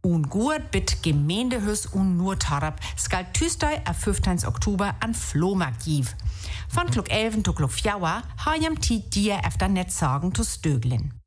Und gut bit Gemeindehus und nur Tarab skal Tüstei am 15. Oktober an Flohmarkt giv. Von Klok 11 to Klok 4 ha jam Tiet dir efter net sagen zu Stöglin.